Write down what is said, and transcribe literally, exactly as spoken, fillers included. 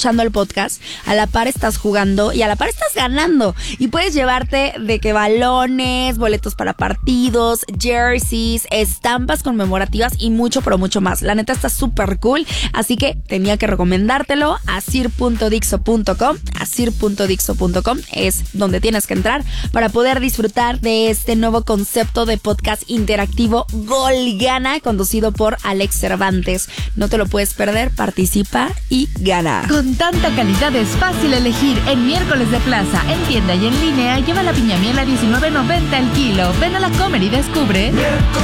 escuchando el podcast, a la par estás jugando y a la par estás ganando. Y puedes llevarte de que balones, boletos para partidos, jerseys, estampas conmemorativas y mucho, pero mucho más. La neta está súper cool, así que tenía que recomendártelo. Asir punto dixo punto com, asir punto dixo punto com es donde tienes que entrar para poder disfrutar de este nuevo concepto de podcast interactivo Gol Gana, conducido por Alex Cervantes. No te lo puedes perder, participa y gana. Con tanta calidad es fácil elegir. En Miércoles de Plaza, en tienda y en línea, lleva la piña miel a diecinueve noventa el kilo. Ven a la Comer y descubre.